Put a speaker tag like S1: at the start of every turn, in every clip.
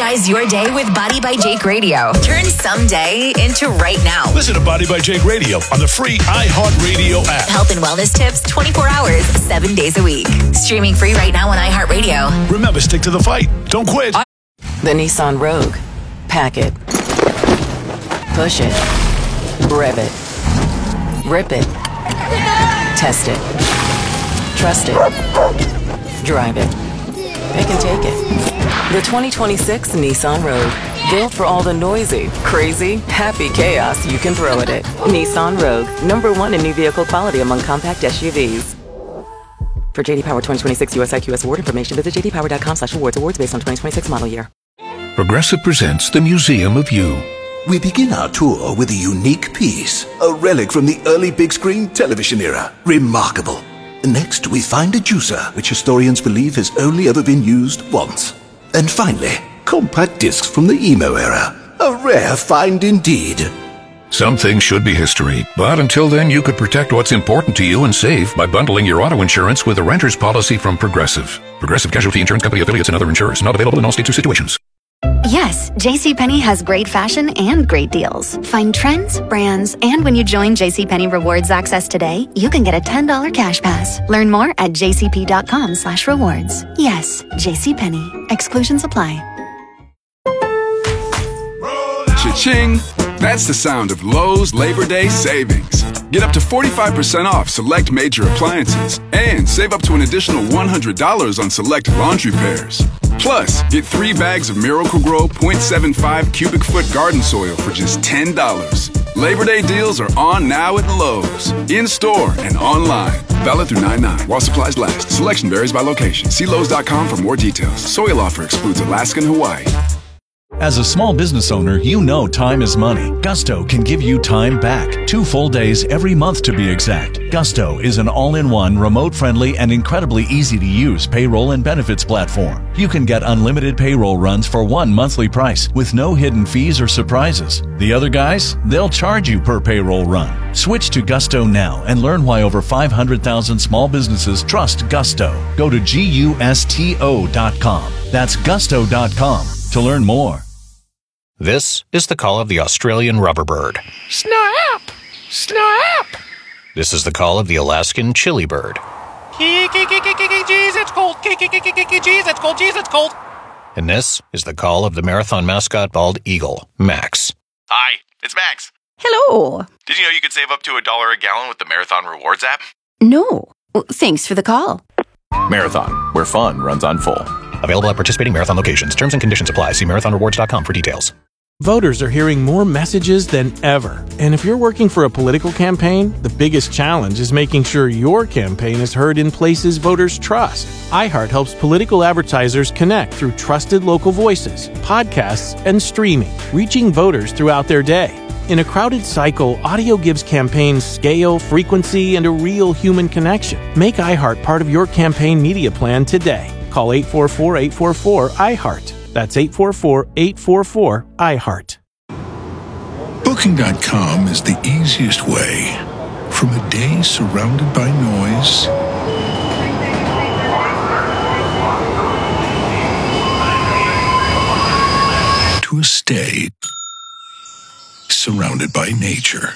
S1: Energize your day with Body by Jake Radio. Turn someday into right now.
S2: Listen to Body by Jake Radio on the free iHeartRadio app.
S1: Health and wellness tips 24 hours, 7 days a week. Streaming free right now on iHeartRadio.
S2: Remember, stick to the fight. Don't quit.
S3: The Nissan Rogue. Pack it. Push it. Rev it. Rip it. Test it. Trust it. Drive it. Pick and take it. The 2026 Nissan Rogue. Built for all the noisy, crazy, happy chaos you can throw at it. Nissan Rogue. #1 in new vehicle quality among compact SUVs. For JD Power 2026 US IQS award information, visit jdpower.com/awards. Awards based on 2026 model year.
S4: Progressive presents the Museum of You.
S5: We begin our tour with a unique piece, a relic from the early big screen television era. Remarkable. Next, we find a juicer, which historians believe has only ever been used once. And finally, compact discs from the emo era. A rare find indeed.
S4: Some things should be history, but until then you could protect what's important to you and save by bundling your auto insurance with a renter's policy from Progressive. Progressive Casualty Insurance Company affiliates and other insurers. Not available in all states or situations.
S6: Yes, JCPenney has great fashion and great deals. Find trends, brands, and when you join JCPenney Rewards Access today, you can get a $10 cash pass. Learn more at jcp.com/rewards. Yes, JCPenney. Exclusions apply.
S7: Cha-ching! That's the sound of Lowe's Labor Day savings. Get up to 45% off select major appliances and save up to an additional $100 on select laundry pairs. Plus, get 3 bags of Miracle-Gro 0.75 cubic foot garden soil for just $10. Labor Day deals are on now at Lowe's. In-store and online. Valid through 9/9 while supplies last. Selection varies by location. See Lowe's.com for more details. Soil offer excludes Alaska and Hawaii.
S8: As a small business owner, you know time is money. Gusto can give you time back. 2 full days every month to be exact. Gusto is an all-in-one, remote-friendly, and incredibly easy-to-use payroll and benefits platform. You can get unlimited payroll runs for one monthly price with no hidden fees or surprises. The other guys, they'll charge you per payroll run. Switch to Gusto now and learn why over 500,000 small businesses trust Gusto. Go to gusto.com. That's gusto.com to learn more.
S9: This is the call of the Australian rubber bird.
S10: Snap! Snap!
S9: This is the call of the Alaskan chili bird.
S10: Jeez, it's cold. Jeez, it's cold. Jeez, it's cold.
S9: And this is the call of the marathon mascot bald eagle, Max.
S11: Hi, it's Max.
S12: Hello.
S11: Did you know you could save up to $1 a gallon with the Marathon Rewards app?
S12: No. Thanks for the call.
S13: Marathon, where fun runs on full.
S9: Available at participating Marathon locations. Terms and conditions apply. See marathonrewards.com for details.
S14: Voters are hearing more messages than ever. And if you're working for a political campaign, the biggest challenge is making sure your campaign is heard in places voters trust. iHeart helps political advertisers connect through trusted local voices, podcasts, and streaming, reaching voters throughout their day. In a crowded cycle, audio gives campaigns scale, frequency, and a real human connection. Make iHeart part of your campaign media plan today. Call 844-844-iHeart. That's 844-844-iHeart.
S4: Booking.com is the easiest way from a day surrounded by noise to a stay surrounded by nature.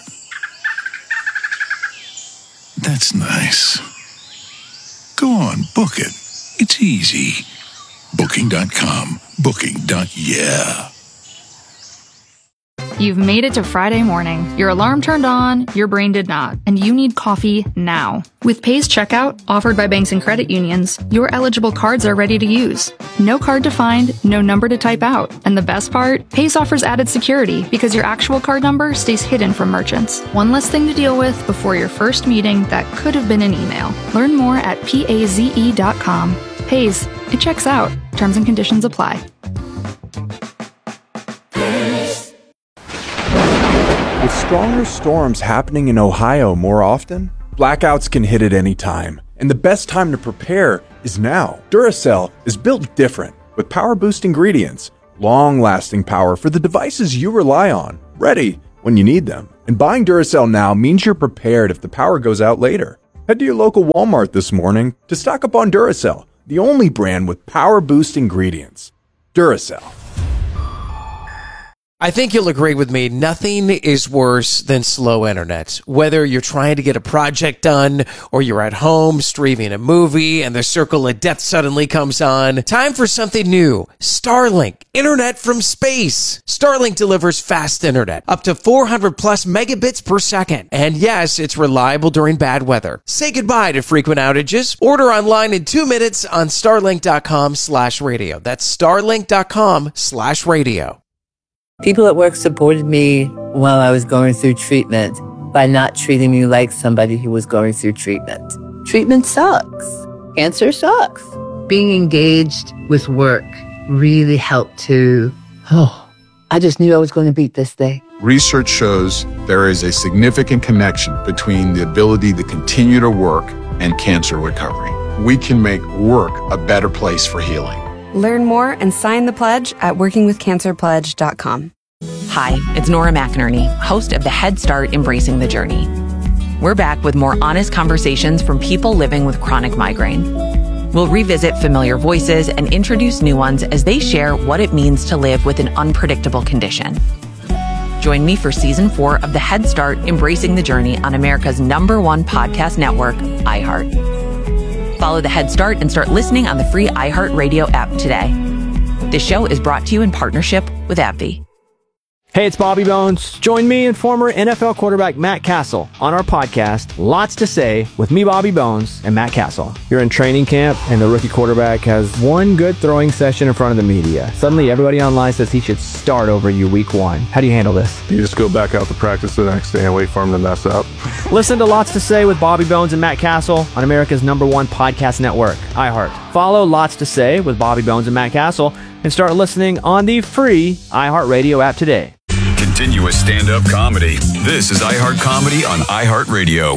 S4: That's nice. Go on, book it. It's easy. Booking.com. Booking.yeah.
S15: You've made it to Friday morning. Your alarm turned on, your brain did not, and you need coffee now. With Paze Checkout, offered by banks and credit unions, your eligible cards are ready to use. No card to find, no number to type out. And the best part? Paze offers added security because your actual card number stays hidden from merchants. One less thing to deal with before your first meeting that could have been an email. Learn more at paze.com. Paze, it checks out. Terms and conditions apply.
S16: With stronger storms happening in Ohio more often, blackouts can hit at any time, and the best time to prepare is now. Duracell is built different, with power-boost ingredients, long-lasting power for the devices you rely on, ready when you need them. And buying Duracell now means you're prepared if the power goes out later. Head to your local Walmart this morning to stock up on Duracell, the only brand with power-boost ingredients. Duracell.
S17: I think you'll agree with me. Nothing is worse than slow internet. Whether you're trying to get a project done or you're at home streaming a movie and the circle of death suddenly comes on. Time for something new. Starlink. Internet from space. Starlink delivers fast internet. Up to 400 plus megabits per second. And yes, it's reliable during bad weather. Say goodbye to frequent outages. Order online in 2 minutes on starlink.com/radio. That's starlink.com/radio.
S18: People at work supported me while I was going through treatment by not treating me like somebody who was going through treatment. Treatment sucks. Cancer sucks. Being engaged with work really helped to, I just knew I was going to beat this thing.
S19: Research shows there is a significant connection between the ability to continue to work and cancer recovery. We can make work a better place for healing.
S20: Learn more and sign the pledge at workingwithcancerpledge.com.
S21: Hi, it's Nora McInerney, host of the Head Start Embracing the Journey. We're back with more honest conversations from people living with chronic migraine. We'll revisit familiar voices and introduce new ones as they share what it means to live with an unpredictable condition. Join me for Season 4 of the Head Start Embracing the Journey on America's #1 podcast network, iHeart. Follow the Head Start and start listening on the free iHeartRadio app today. This show is brought to you in partnership with AbbVie.
S22: Hey, it's Bobby Bones. Join me and former NFL quarterback Matt Castle on our podcast, Lots to Say, with me, Bobby Bones, and Matt Castle. You're in training camp, and the rookie quarterback has one good throwing session in front of the media. Suddenly, everybody online says he should start over you week 1. How do you handle this?
S23: You just go back out to practice the next day and wait for him to mess up.
S22: Listen to Lots to Say with Bobby Bones and Matt Castle on America's #1 podcast network, iHeart. Follow Lots to Say with Bobby Bones and Matt Castle and start listening on the free iHeartRadio app today.
S7: Continuous stand-up comedy. This is iHeart Comedy on iHeartRadio.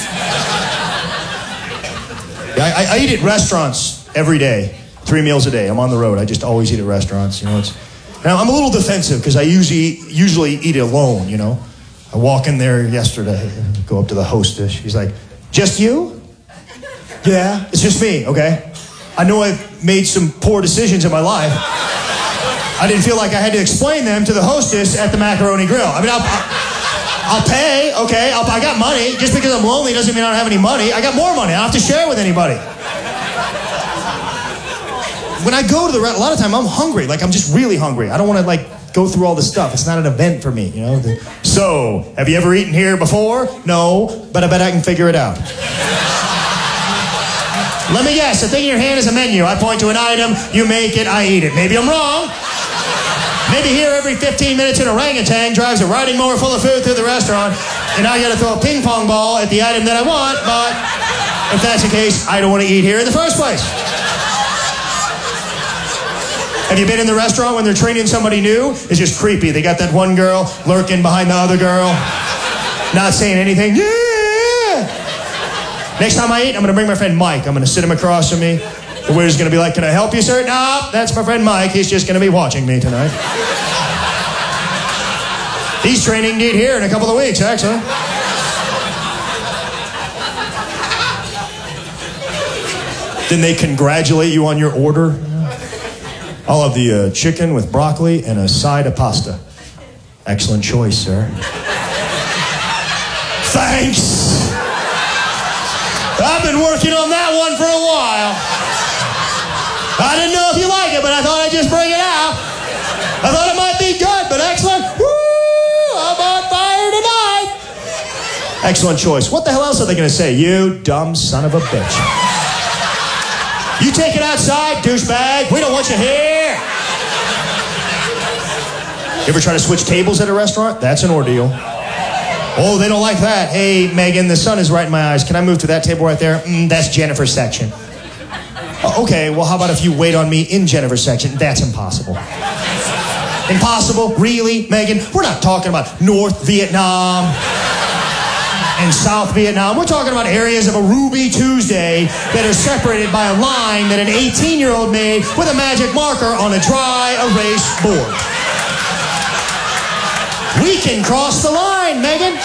S24: I eat at restaurants every day, 3 meals a day. I'm on the road. I just always eat at restaurants. Now I'm a little defensive because I usually eat alone. I walk in there yesterday, go up to the hostess. She's like, "Just you?" "Yeah, it's just me." "Okay. I know I've made some poor decisions in my life. I didn't feel like I had to explain them to the hostess at the Macaroni Grill. I mean, I'll pay, okay? I got money. Just because I'm lonely doesn't mean I don't have any money. I got more money. I don't have to share with anybody." When I go to the restaurant, a lot of time I'm hungry. I'm just really hungry. I don't want to, go through all this stuff. It's not an event for me, So, have you ever eaten here before? No, but I bet I can figure it out. Let me guess. The thing in your hand is a menu. I point to an item. You make it. I eat it. Maybe I'm wrong. Maybe here every 15 minutes an orangutan drives a riding mower full of food through the restaurant, and I got to throw a ping pong ball at the item that I want, but if that's the case, I don't want to eat here in the first place. Have you been in the restaurant when they're training somebody new? It's just creepy. They got that one girl lurking behind the other girl, not saying anything. Yeah. Next time I eat, I'm going to bring my friend Mike. I'm going to sit him across from me. The waiter's going to be like, "Can I help you, sir?" "No, that's my friend Mike. He's just going to be watching me tonight." He's training to eat here in a couple of weeks, actually. Then they congratulate you on your order. "I'll have the chicken with broccoli and a side of pasta." "Excellent choice, sir." "Thanks. I've been working on that one for a while. I didn't know if you like it, but I thought I'd just bring it out. I thought it might be good, but excellent. Woo! I'm on fire tonight." "Excellent choice." What the hell else are they going to say? "You dumb son of a bitch. You take it outside, douchebag. We don't want you here." You ever try to switch tables at a restaurant? That's an ordeal. "Oh, they don't like that. Hey, Megan, the sun is right in my eyes. Can I move to that table right there?" That's Jennifer's section." "Okay, well, how about if you wait on me in Jennifer's section?" "That's impossible." "Impossible? Really, Megan? We're not talking about North Vietnam and South Vietnam. We're talking about areas of a Ruby Tuesday that are separated by a line that an 18-year-old made with a magic marker on a dry erase board. We can cross the line, Megan."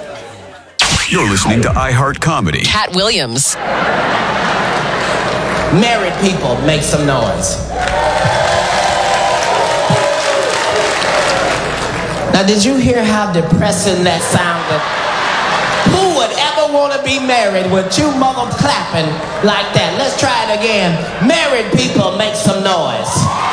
S7: You're listening to iHeart Comedy.
S1: Cat Williams.
S2: Married people, make some noise. Now, did you hear how depressing that sounded? Who would ever want to be married with two mother clapping like that? Let's try it again. Married people, make some noise.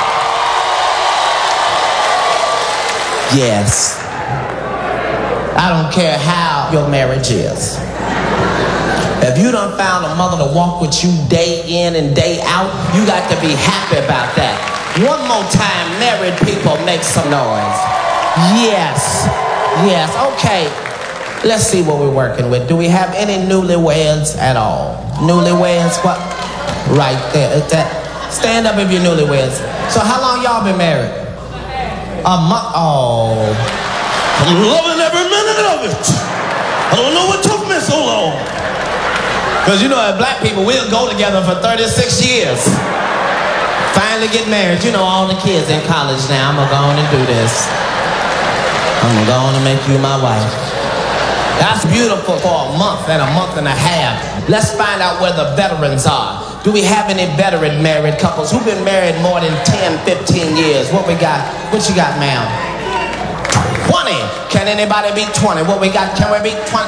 S2: Yes. I don't care how your marriage is. If you done found a mother to walk with you day in and day out, you got to be happy about that. One more time, married people, make some noise. Yes. Yes. Okay. Let's see what we're working with. Do we have any newlyweds at all? Newlyweds? What? Right there. Stand up if you're newlyweds. So how long y'all been married? A month. Oh.
S3: I'm loving every minute of it. I don't know what took me so long.
S2: Because you know, as black people, we'll go together for 36 years. Finally get married. You know, all the kids in college now. I'm going to go on and do this. I'm going to go on and make you my wife. That's beautiful for a month and a half. Let's find out where the veterans are. Do we have any veteran married couples who've been married more than 10, 15 years? What we got? What you got, ma'am? 20. Can anybody beat 20? What we got? Can we beat 20?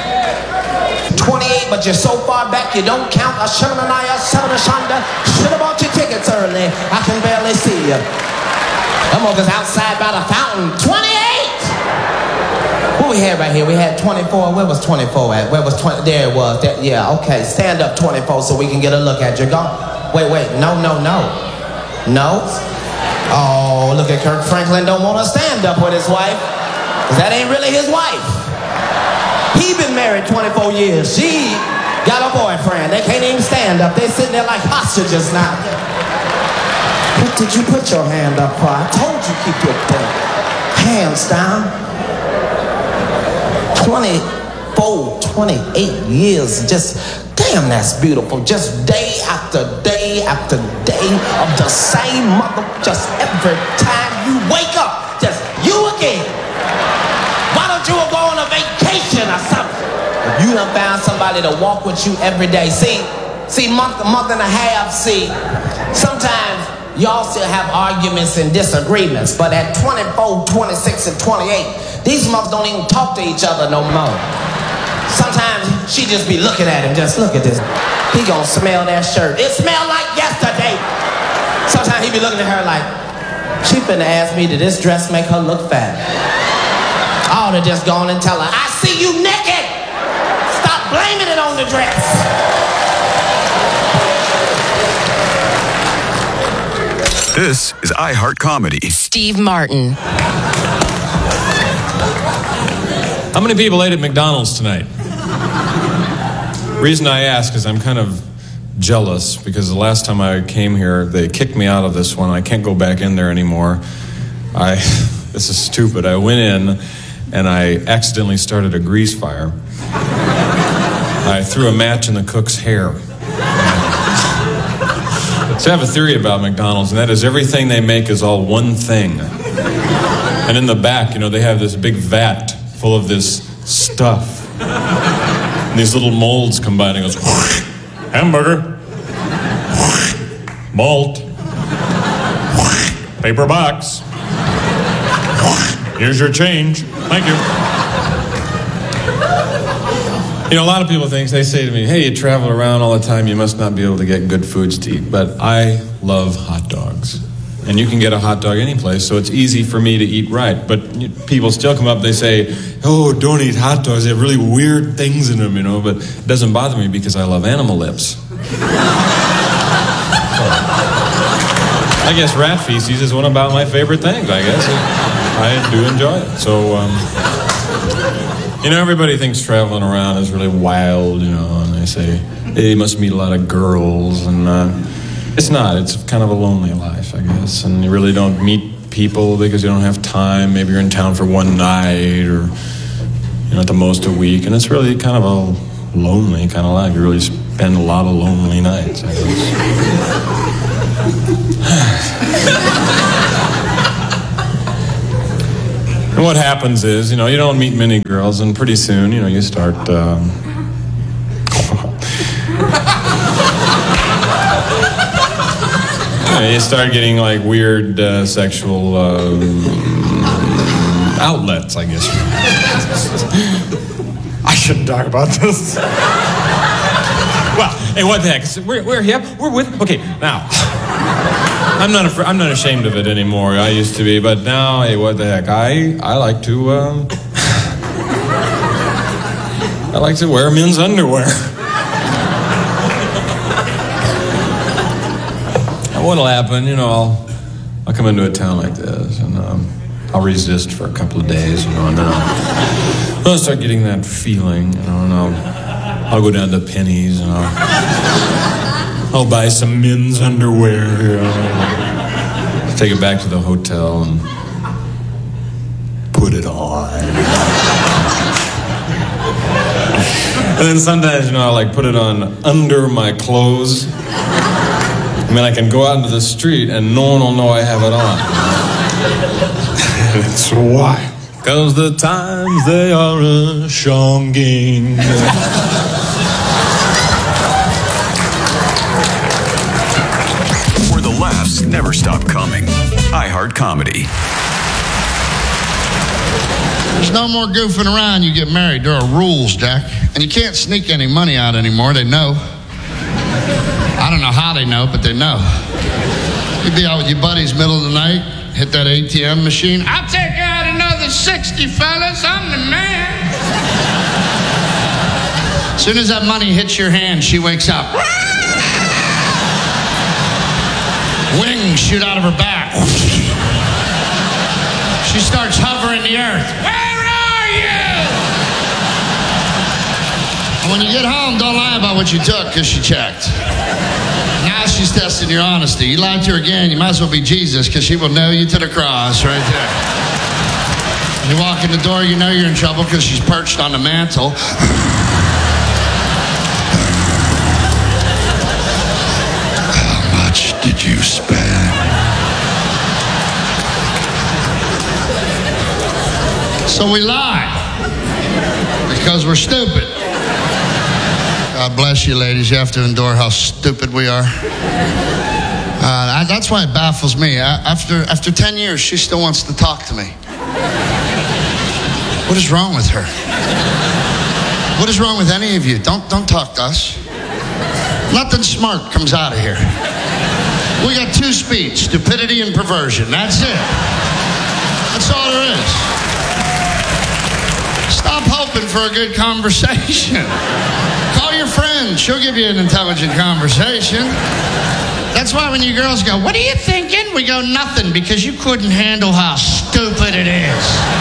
S2: 28, but you're so far back you don't count. Should have bought your tickets early. I can barely see you. Them motherfuckers outside by the fountain. 28! What we had right here? We had 24. Where was 24 at? Where was 20? There it was. There, yeah, okay. Stand up 24 so we can get a look at you. Go. Wait. No. No? Oh, look at Kirk Franklin don't want to stand up with his wife. Because that ain't really his wife. He been married 24 years. She got a boyfriend. They can't even stand up. They sitting there like hostages now. What did you put your hand up for? I told you keep your hands down. 24, 28 years. Just, damn, that's beautiful. Just day after day after day of the same mother. Just every time you wake up, just you again. Why don't you go on a vacation or something? If you done found somebody to walk with you every day. See, month and a half, sometimes y'all still have arguments and disagreements, but at 24, 26, and 28, these mothers don't even talk to each other no more. Sometimes she just be looking at him, just look at this. He gonna smell that shirt. It smelled like yesterday. Sometimes he be looking at her like, she finna ask me, did this dress make her look fat? I ought to just go on and tell her, I see you naked. Stop blaming it on the dress.
S5: This is iHeart Comedy.
S1: Steve Martin.
S6: How many people ate at McDonald's tonight? Reason I ask is I'm kind of jealous because the last time I came here, they kicked me out of this one. I can't go back in there anymore. This is stupid. I went in and I accidentally started a grease fire. I threw a match in the cook's hair. So I have a theory about McDonald's, and that is everything they make is all one thing. And in the back, they have this big vat full of this stuff. And these little molds combine and goes, hamburger, malt, paper box, here's your change, thank you. A lot of people they say to me, hey, you travel around all the time, you must not be able to get good foods to eat. But I love hot dogs. And you can get a hot dog any place, so it's easy for me to eat right. But people still come up, they say, oh, don't eat hot dogs, they have really weird things in them, but it doesn't bother me because I love animal lips. I guess rat feces is one about my favorite things, I guess. I do enjoy it. So, everybody thinks traveling around is really wild, and they say, hey, you must meet a lot of girls, and it's not. It's kind of a lonely life, I guess, and you really don't meet people because you don't have time. Maybe you're in town for one night or, at the most a week, and it's really kind of a lonely kind of life. You really spend a lot of lonely nights, I guess. And what happens is, you don't meet many girls, and pretty soon, you start, You start getting like weird sexual outlets, I guess. I shouldn't talk about this. Well, hey, what the heck? We're here. We're with. Okay, now. I'm not ashamed of it anymore. I used to be, but now, hey, what the heck? I like to. I like to wear men's underwear. And what'll happen? You know, I'll come into a town like this, and I'll resist for a couple of days, you know, and then I'll start getting that feeling, you know, and I'll go down to Penny's, and I'll buy some men's underwear, you know, take it back to the hotel and put it on. And then sometimes, you know, I like put it on under my clothes. I mean, I can go out into the street and no one will know I have it on. That's why. Because the times they are a-shonging.
S5: Where the laughs never stop coming. iHeart Comedy.
S8: There's no more goofing around. You get married. There are rules, Jack. And you can't sneak any money out anymore. They know. I don't know how they know, but they know. You'd be out with your buddies middle of the night, hit that ATM machine. I'll take out another 60, fellas. I'm the man. As soon as that money hits your hand, she wakes up. Wings shoot out of her back. She starts hovering the earth. Where are you? And when you get home, don't lie about what you took, because she checked. Now she's testing your honesty. You lied to her again, you might as well be Jesus, because she will nail you to the cross right there. When you walk in the door, you know you're in trouble because she's perched on the mantle. How much did you spend? So we lie because we're stupid. God bless you, ladies. You have to endure how stupid we are. That's why it baffles me. After 10 years, she still wants to talk to me. What is wrong with her? What is wrong with any of you? Don't talk to us. Nothing smart comes out of here. We got two speeds: stupidity and perversion. That's it. That's all there is. Stop hoping for a good conversation. Call your friend. She'll give you an intelligent conversation. That's why when you girls go, "What are you thinking?" we go, "Nothing," because you couldn't handle how stupid it is.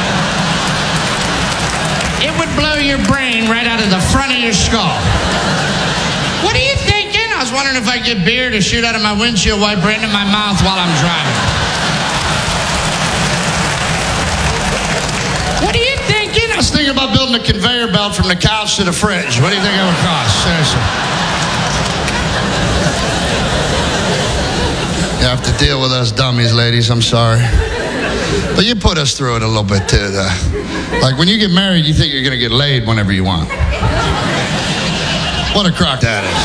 S8: It would blow your brain right out of the front of your skull. What are you thinking? I was wondering if I get beer to shoot out of my windshield wiper into my mouth while I'm driving. What are you thinking? I was thinking about building a conveyor belt from the couch to the fridge. What do you think it would cost? Seriously. You have to deal with us dummies, ladies. I'm sorry. But you put us through it a little bit, too. Like, when you get married, you think you're going to get laid whenever you want. What a crock that is.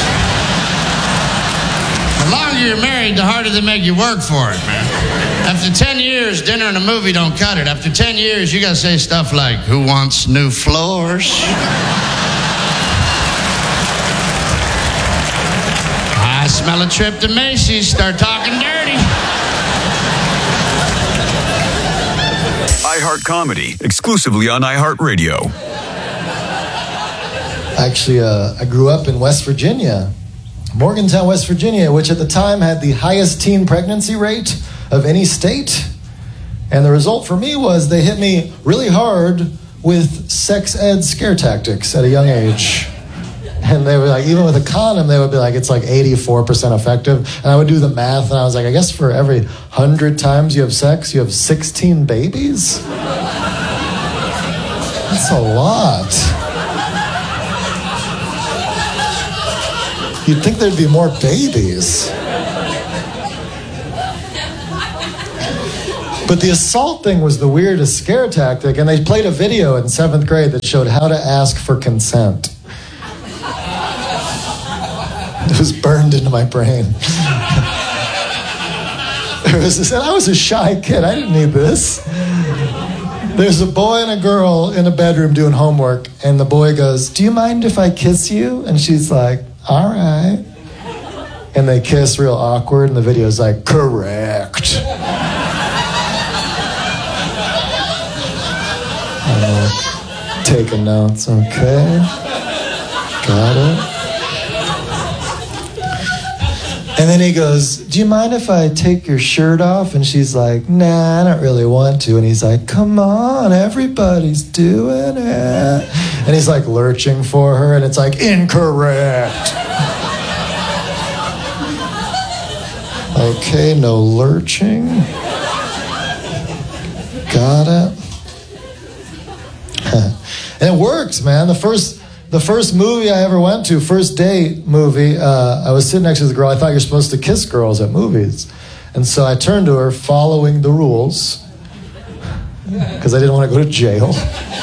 S8: The longer you're married, the harder they make you work for it, man. After 10 years, dinner and a movie don't cut it. After 10 years, you got to say stuff like, "Who wants new floors?" "I smell a trip to Macy's. Start talking dirty."
S5: iHeart Comedy, exclusively on iHeartRadio.
S10: Actually, I grew up in West Virginia, Morgantown, West Virginia, which at the time had the highest teen pregnancy rate of any state. And the result for me was they hit me really hard with sex ed scare tactics at a young age. And they were like, even with a condom, they would be like, it's like 84% effective. And I would do the math, and I was like, I guess for every 100 times you have sex, you have 16 babies? That's a lot. You'd think there'd be more babies. But the assault thing was the weirdest scare tactic, and they played a video in 7th grade that showed how to ask for consent. It was burned into my brain. I was a shy kid. I didn't need this. There's a boy and a girl in a bedroom doing homework, and the boy goes, "Do you mind if I kiss you?" And she's like, "All right." And they kiss real awkward, and the video's like, "Correct." Taking notes, okay. Got it. And then he goes, "Do you mind if I take your shirt off?" And she's like, "Nah, I don't really want to." And he's like, "Come on, everybody's doing it." And he's like lurching for her, and it's like, "Incorrect." Okay, no lurching. Got it. And it works, man. The first movie I ever went to, first date movie, I was sitting next to the girl. I thought you're supposed to kiss girls at movies. And so I turned to her, following the rules, because I didn't want to go to jail.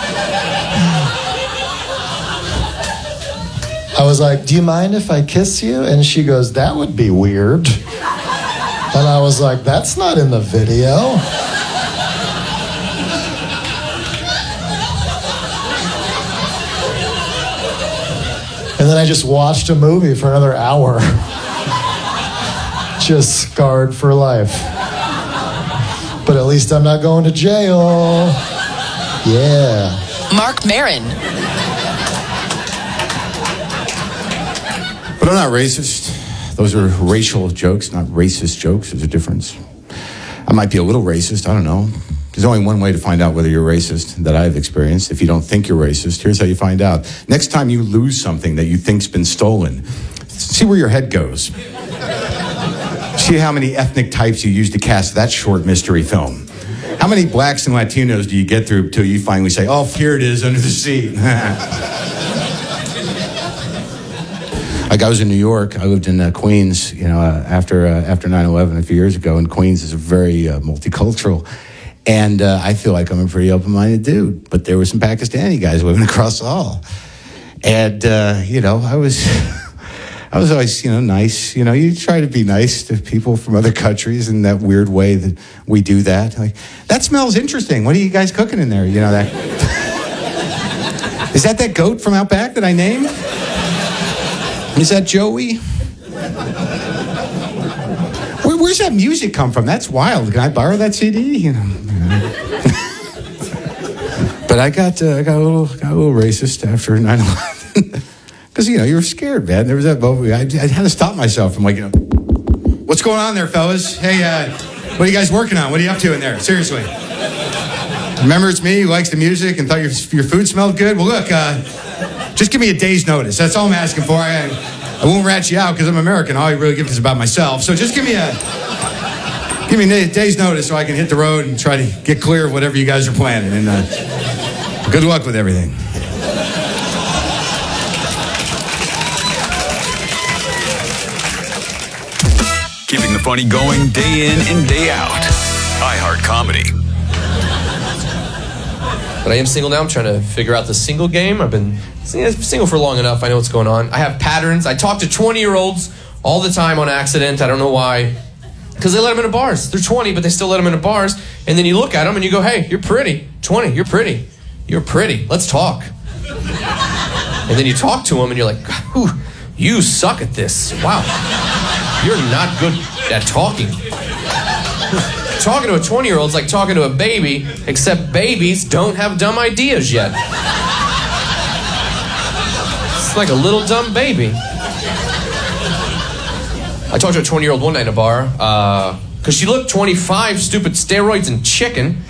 S10: I was like, "Do you mind if I kiss you?" And she goes, "That would be weird." And I was like, "That's not in the video." And then I just watched a movie for another hour. Just scarred for life. But at least I'm not going to jail. Yeah.
S1: Mark Maron.
S9: But I'm not racist. Those are racial jokes, not racist jokes. There's a difference. I might be a little racist. I don't know. There's only one way to find out whether you're racist that I've experienced. If you don't think you're racist, here's how you find out. Next time you lose something that you think's been stolen, see where your head goes. See how many ethnic types you use to cast that short mystery film. How many blacks and Latinos do you get through till you finally say, "Oh, here it is under the seat." Like I was in New York. I lived in Queens, after 9/11 a few years ago, and Queens is a very multicultural. And I feel like I'm a pretty open-minded dude. But there were some Pakistani guys living across the hall. And, I was always, nice. You try to be nice to people from other countries in that weird way that we do that. Like, "That smells interesting. What are you guys cooking in there?" That. Is that goat from out back that I named? Is that Joey? Where's that music come from? That's wild. Can I borrow that CD? But I got a little racist after 9/11 because you were scared, man. There was that moment I had to stop myself from what's going on there, fellas? Hey, what are you guys working on? What are you up to in there? Seriously. Remember, it's me who likes the music and thought your food smelled good. Well, look, just give me a day's notice. That's all I'm asking for. I won't rat you out because I'm American. All I really give is about myself. So just give me a day's notice so I can hit the road and try to get clear of whatever you guys are planning. And good luck with everything.
S5: Keeping the funny going day in and day out. iHeart Comedy.
S11: But I am single now. I'm trying to figure out the single game. I've been single for long enough. I know what's going on. I have patterns. I talk to 20-year-olds all the time on accident. I don't know why. Because they let them into bars. They're 20, but they still let them into bars. And then you look at them and you go, "Hey, you're pretty. 20, you're pretty. You're pretty. Let's talk." And then you talk to them and you're like, "Ooh, you suck at this. Wow. You're not good at talking." Talking to a 20-year-old is like talking to a baby, except babies don't have dumb ideas yet. It's like a little dumb baby. I talked to a 20-year-old one night in a bar, because she looked 25, stupid steroids and chicken.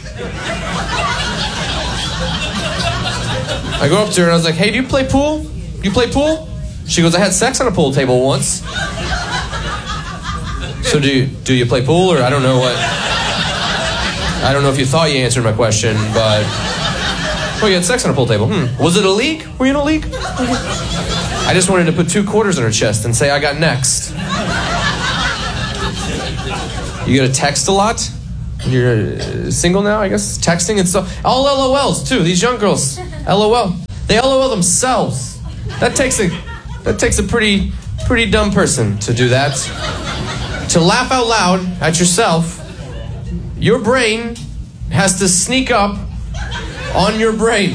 S11: I go up to her and I was like, "Hey, do you play pool? You play pool?" She goes, "I had sex on a pool table once." So do you play pool, or I don't know what... I don't know if you thought you answered my question, but... Oh, you had sex on a pool table. Was it a league? Were you in a league? I just wanted to put 2 quarters in her chest and say I got next. You gotta text a lot? You're single now, I guess? Texting and stuff. All LOLs, too. These young girls. LOL. They LOL themselves. That takes a pretty dumb person to do that. To laugh out loud at yourself your brain has to sneak up on your brain.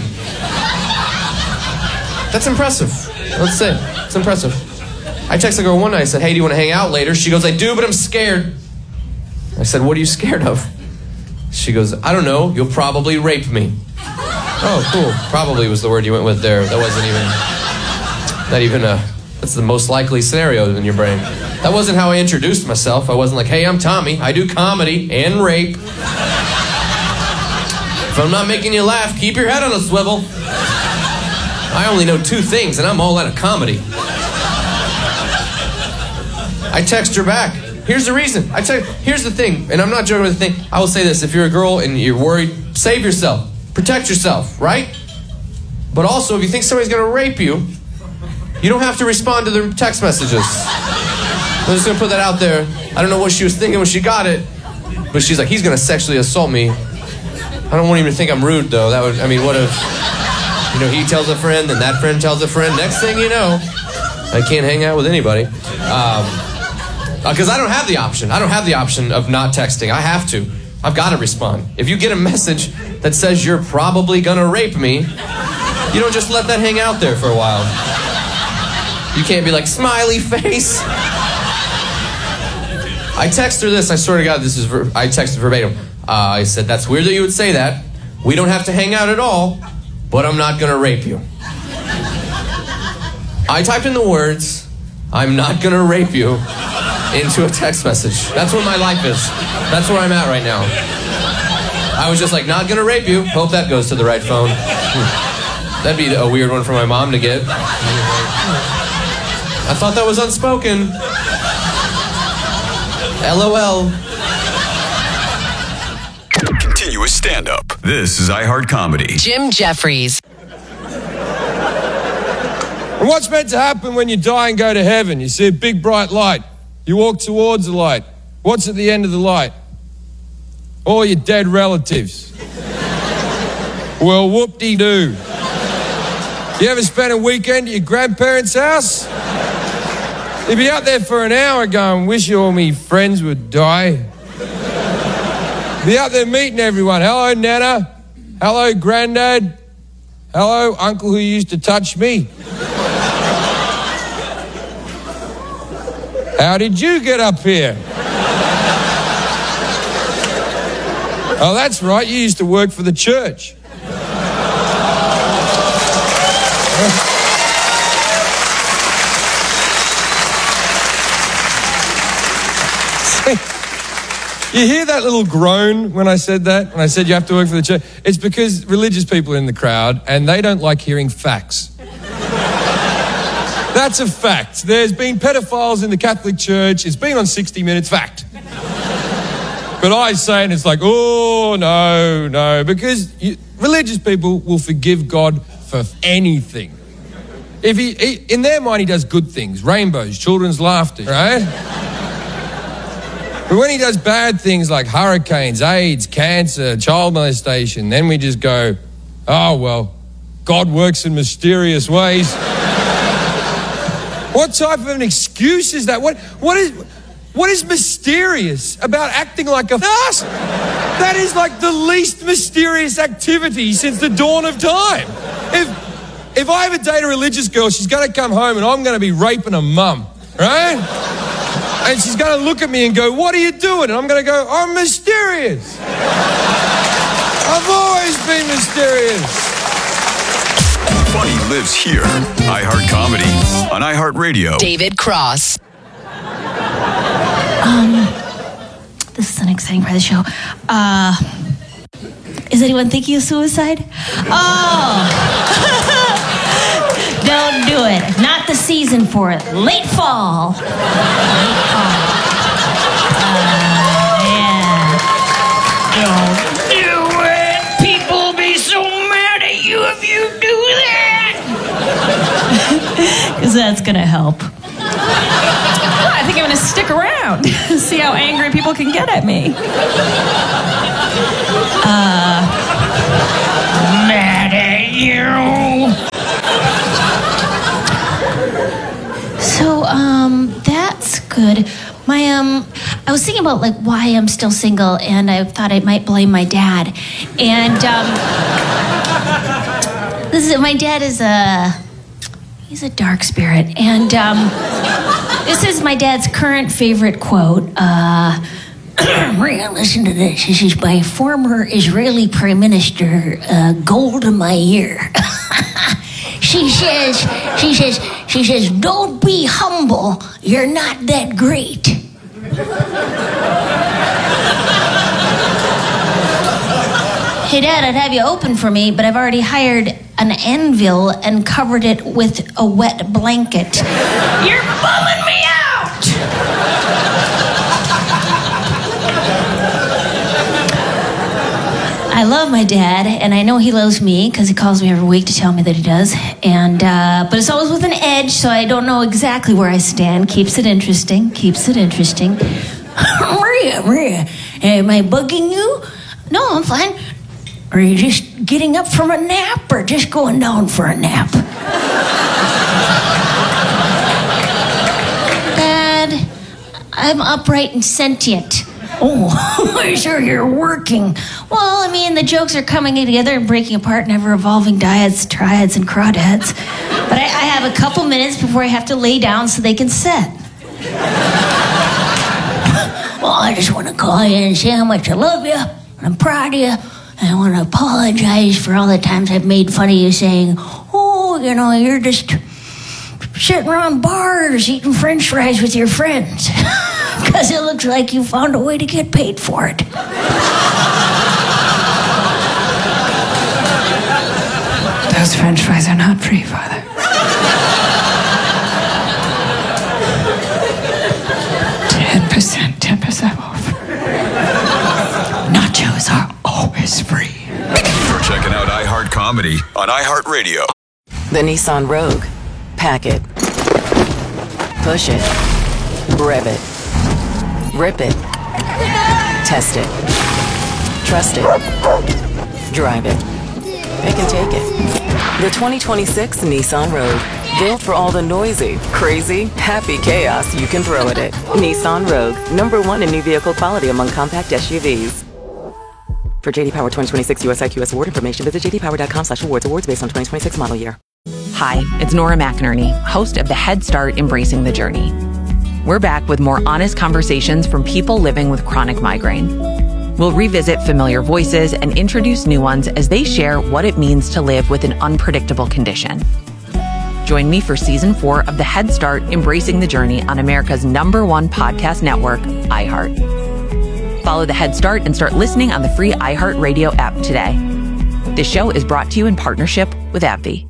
S11: That's impressive. Let's say it's impressive. I texted a girl one night. I said, hey, do you want to hang out later? She goes, I do, but I'm scared. I said, what are you scared of? She goes, I don't know. You'll probably rape me. Oh, cool. Probably was the word you went with there. That wasn't that's the most likely scenario in your brain. That wasn't how I introduced myself. I wasn't like, hey, I'm Tommy. I do comedy and rape. If I'm not making you laugh, keep your head on a swivel. I only know 2 things, and I'm all out of comedy. I text her back. Here's the reason. Here's the thing, and I'm not joking with the thing. I will say this. If you're a girl and you're worried, save yourself. Protect yourself, right? But also, if you think somebody's going to rape you, you don't have to respond to their text messages. I'm just going to put that out there. I don't know what she was thinking when she got it, but she's like, he's going to sexually assault me. I don't want him to think I'm rude, though. What if, he tells a friend, and that friend tells a friend. Next thing you know, I can't hang out with anybody. Because I don't have the option. I don't have the option of not texting. I have to. I've got to respond. If you get a message that says you're probably going to rape me, you don't just let that hang out there for a while. You can't be like, smiley face. I text her this. I swear to God, I texted verbatim. I said, that's weird that you would say that. We don't have to hang out at all, but I'm not going to rape you. I typed in the words, I'm not going to rape you, into a text message. That's where my life is. That's where I'm at right now. I was just like, not going to rape you. Hope that goes to the right phone. That'd be a weird one for my mom to get. I thought that was unspoken. LOL.
S5: Continuous stand-up. This is iHeart Comedy.
S1: Jim Jeffries.
S6: And what's meant to happen when you die and go to heaven? You see a big bright light. You walk towards the light. What's at the end of the light? All your dead relatives. Well, whoop-de-doo. You ever spend a weekend at your grandparents' house? You'd be out there for an hour going, wish all me friends would die. Be out there meeting everyone. Hello, Nana. Hello, Granddad. Hello, Uncle who used to touch me. How did you get up here? Oh, that's right. You used to work for the church. You hear that little groan when I said that? When I said you have to work for the church? It's because religious people are in the crowd and they don't like hearing facts. That's a fact. There's been pedophiles in the Catholic Church. It's been on 60 Minutes. Fact. But I say, and it's like, oh, no, because religious people will forgive God for anything. If he, in their mind, he does good things, rainbows, children's laughter, right? But when he does bad things like hurricanes, AIDS, cancer, child molestation, then we just go, oh, well, God works in mysterious ways. What type of an excuse is that? What is mysterious about acting like a ass? That is like the least mysterious activity since the dawn of time. If I ever date a religious girl, she's going to come home and I'm going to be raping her mum, right? And she's going to look at me and go, what are you doing? And I'm going to go, I'm mysterious. I've always been mysterious.
S5: Funny lives here. iHeart Comedy on iHeart Radio.
S1: David Cross.
S4: This is an exciting part of the show. Is anyone thinking of suicide? Oh! Don't do it. Not the season for it. Late fall. Yeah. Don't do it. People will be so mad at you if you do that. Because that's going to help.
S12: I think I'm going to stick around. See how angry people can get at me.
S4: Mad at you. So, that's good.
S13: I was thinking about like why I'm still single, and I thought I might blame my dad. And my dad is he's a dark spirit, and this is my dad's current favorite quote. Maria, listen to this. This is by former Israeli Prime Minister Golda Meir. She says, don't be humble. You're not that great. Hey, Dad, I'd have you open for me, but I've already hired an anvil and covered it with a wet blanket. You're bumming me out! I love my dad, and I know he loves me because he calls me every week to tell me that he does. And but it's always with an edge, so I don't know exactly where I stand. Keeps it interesting. Maria, am I bugging you? No, I'm fine. Are you just getting up from a nap or just going down for a nap? Dad, I'm upright and sentient. Oh, I'm sure you're working. Well, I mean, the jokes are coming together and breaking apart in ever-evolving dyads, triads, and crawdads. But I have a couple minutes before I have to lay down so they can set. Well, I just want to call you and say how much I love you, and I'm proud of you, and I want to apologize for all the times I've made fun of you saying, oh, you know, you're just sitting around bars eating French fries with your friends. Because it looks like you found a way to get paid for it.
S14: Those French fries are not free, Father. $10% off. Nachos are always free.
S5: You're checking out iHeart Comedy on iHeartRadio.
S15: The Nissan Rogue. Pack it. Push it. Rev it. Rip it. Test it. Trust it. Drive it. Pick and take it. The 2026 Nissan Rogue. Built for all the noisy, crazy, happy chaos you can throw at it. Nissan Rogue. #1 in new vehicle quality among compact SUVs. For JD Power 2026 US IQS award information, visit jdpower.com/awards. Awards based on 2026 model year.
S21: Hi, it's Nora McInerney, host of the Head Start Embracing the Journey. We're back with more honest conversations from people living with chronic migraine. We'll revisit familiar voices and introduce new ones as they share what it means to live with an unpredictable condition. Join me for Season 4 of the Head Start Embracing the Journey on America's #1 podcast network, iHeart. Follow the Head Start and start listening on the free iHeartRadio app today. This show is brought to you in partnership with AbbVie.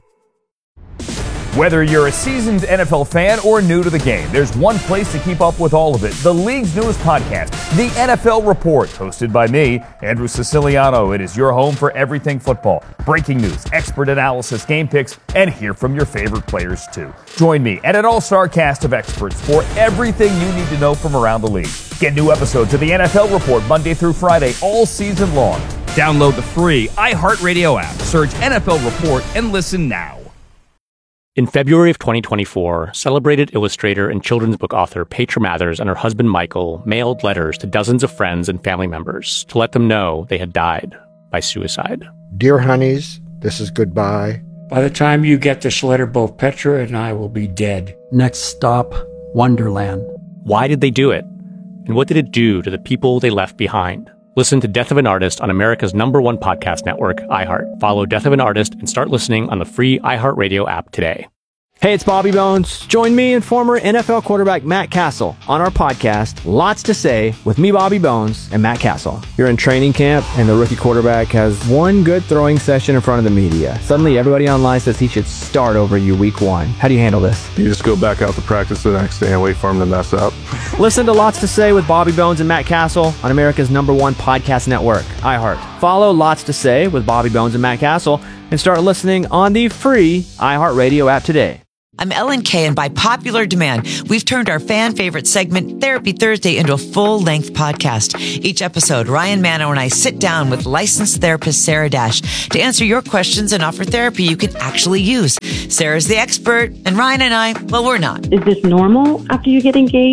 S16: Whether you're a seasoned NFL fan or new to the game, there's one place to keep up with all of it. The league's newest podcast, The NFL Report, hosted by me, Andrew Siciliano. It is your home for everything football. Breaking news, expert analysis, game picks, and hear from your favorite players too. Join me and an all-star cast of experts for everything you need to know from around the league. Get new episodes of The NFL Report Monday through Friday all season long. Download the free iHeartRadio app, search NFL Report, and listen now.
S25: In February of 2024, celebrated illustrator and children's book author Petra Mathers and her husband Michael mailed letters to dozens of friends and family members to let them know they had died by suicide.
S26: Dear honeys, this is goodbye.
S4: By the time you get this letter, both Petra and I will be dead.
S27: Next stop, Wonderland.
S25: Why did they do it? And what did it do to the people they left behind? Listen to Death of an Artist on America's #1 podcast network, iHeart. Follow Death of an Artist and start listening on the free iHeartRadio app today.
S22: Hey, it's Bobby Bones. Join me and former NFL quarterback Matt Castle on our podcast, Lots to Say, with me, Bobby Bones, and Matt Castle. You're in training camp, and the rookie quarterback has one good throwing session in front of the media. Suddenly, everybody online says he should start over you week 1. How do you handle this?
S23: You just go back out to practice the next day and wait for him to mess up.
S22: Listen to Lots to Say with Bobby Bones and Matt Castle on America's #1 podcast network, iHeart. Follow Lots to Say with Bobby Bones and Matt Castle and start listening on the free iHeartRadio app today.
S28: I'm Ellen Kay, and by popular demand, we've turned our fan favorite segment, Therapy Thursday, into a full-length podcast. Each episode, Ryan Mano and I sit down with licensed therapist Sarah Dash to answer your questions and offer therapy you can actually use. Sarah's the expert, and Ryan and I, well, we're not.
S29: Is this normal after you get engaged?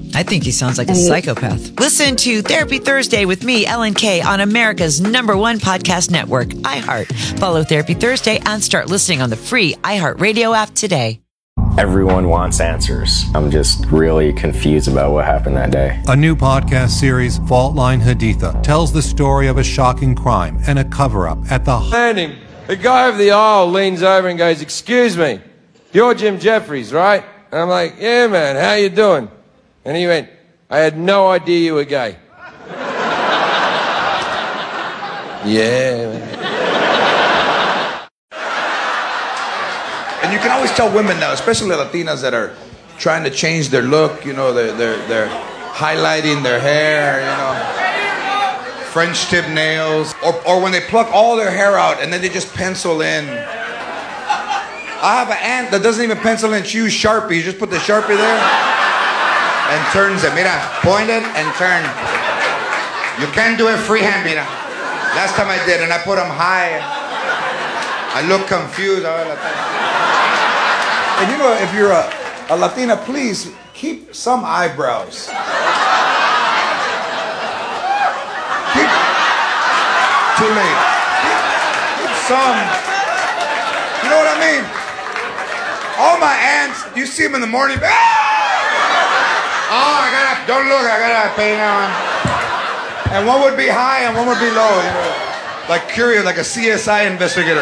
S28: I think he sounds like a psychopath. Listen to Therapy Thursday with me, Ellen Kay, on America's #1 podcast network, iHeart. Follow Therapy Thursday and start listening on the free iHeartRadio app today.
S2: Everyone wants answers. I'm just really confused about what happened that day.
S3: A new podcast series, Fault Line Haditha, tells the story of a shocking crime and a cover-up at the
S7: landing. The guy over the aisle leans over and goes, "Excuse me, you're Jim Jeffries, right?" And I'm like, "Yeah, man, how you doing?" And he went, "I had no idea you were gay." Yeah, man.
S17: And you can always tell women now, especially Latinas that are trying to change their look, you know, they're highlighting their hair, you know, French tip nails, or when they pluck all their hair out and then they just pencil in. I have an aunt that doesn't even pencil in, she uses Sharpie. You just put the Sharpie there and turns it. Mira, point it and turn. You can't do it freehand, mira. Last time I did, and I put them high. I look confused. And you know, if you're a Latina, please keep some eyebrows. Keep, too late. Keep some. You know what I mean? All my aunts, you see them in the morning. Oh, don't look, I gotta pay now. And one would be high and one would be low, you know. Like curious, like a CSI investigator.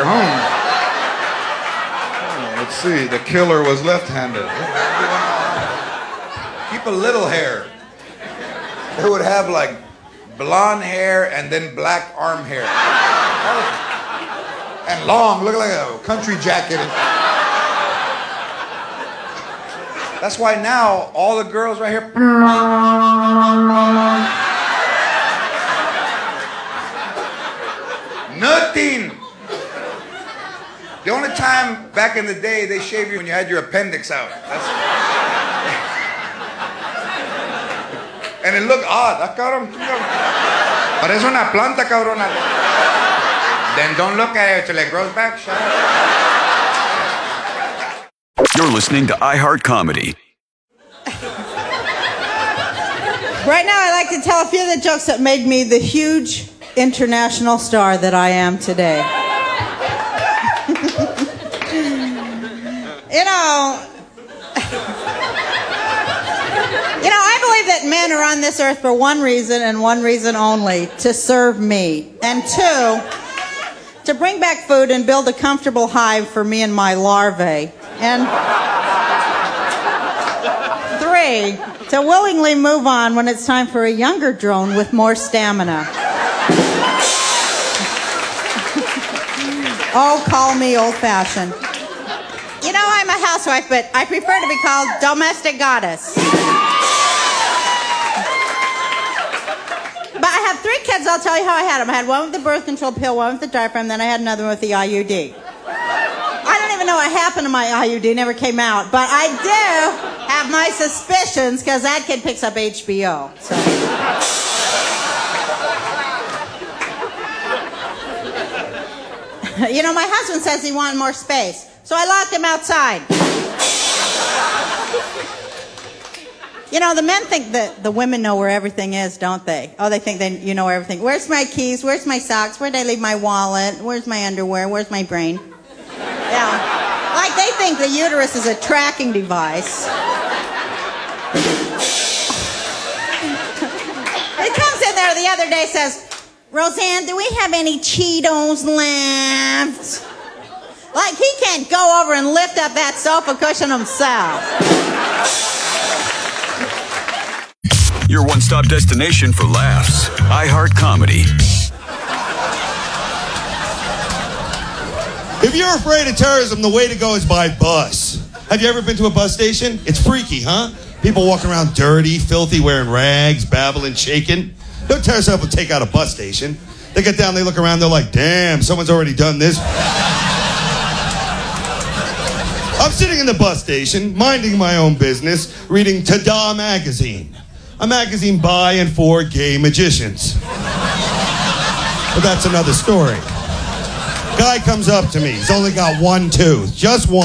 S17: Let's see, the killer was left-handed. Keep a little hair. They would have like blonde hair and then black arm hair. And long, look like a country jacket. That's why now all the girls right here. Nothing. The only time back in the day they shaved you when you had your appendix out. And it looked odd. Parece una planta, cabrona. Then don't look at it till it grows back. Shut up.
S5: You're listening to iHeart Comedy.
S18: Right now, I like to tell a few of the jokes that made me the huge international star that I am today. I believe that men are on this earth for one reason and one reason only, to serve me. And two, to bring back food and build a comfortable hive for me and my larvae. And three, to willingly move on when it's time for a younger drone with more stamina. Oh, call me old-fashioned. I'm a housewife, but I prefer to be called domestic goddess. But I have 3 kids, I'll tell you how I had them. I had one with the birth control pill, one with the diaphragm, then I had another one with the IUD. I don't even know what happened to my IUD, never came out. But I do have my suspicions, because that kid picks up HBO. So. My husband says he wanted more space. So I locked him outside. The men think that the women know where everything is, don't they? Oh, they think you know everything. Where's my keys? Where's my socks? Where'd I leave my wallet? Where's my underwear? Where's my brain? Yeah. Like they think the uterus is a tracking device. He comes in there the other day, says, "Roseanne, do we have any Cheetos left?" Like he can't go over and lift up that sofa cushion himself.
S5: Your one-stop destination for laughs. iHeart Comedy.
S19: If you're afraid of terrorism, the way to go is by bus. Have you ever been to a bus station? It's freaky, huh? People walking around dirty, filthy, wearing rags, babbling, shaking. No terrorist will take out a bus station. They get down, they look around, they're like, damn, someone's already done this. I'm sitting in the bus station, minding my own business, reading Tada magazine. A magazine by and for gay magicians. But that's another story. Guy comes up to me. He's only got one tooth. Just one.